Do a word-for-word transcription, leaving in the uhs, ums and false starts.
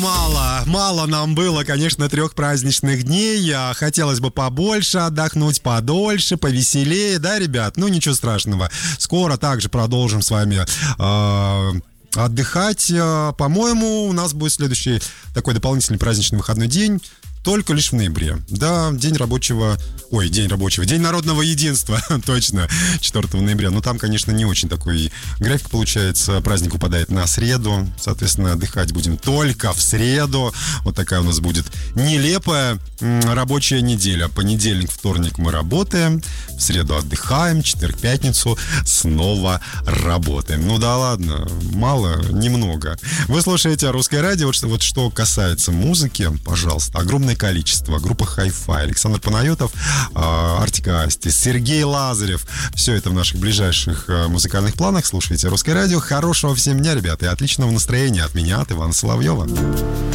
Мало, мало нам было, конечно, трех праздничных дней. Хотелось бы побольше отдохнуть, подольше, повеселее, да, ребят? Ну, ничего страшного. Скоро также продолжим с вами э, отдыхать. По-моему, у нас будет следующий такой дополнительный праздничный выходной день. Только лишь в ноябре. Да, день рабочего... Ой, день рабочего. День народного единства. Точно. четвёртого ноября. Но там, конечно, не очень такой график получается. Праздник упадает на среду. Соответственно, отдыхать будем только в среду. Вот такая у нас будет нелепая рабочая неделя. Понедельник, вторник мы работаем. В среду отдыхаем. Четверг, пятницу снова работаем. Ну да ладно. Мало, немного. Вы слушаете Русское радио. Вот что, вот что касается музыки, пожалуйста, огромное количество. Группа Hi-Fi, Александр Панайотов, Артик Асти, Сергей Лазарев. Все это в наших ближайших музыкальных планах. Слушайте Русское радио. Хорошего всем дня, ребята, и отличного настроения от меня, от Ивана Соловьева.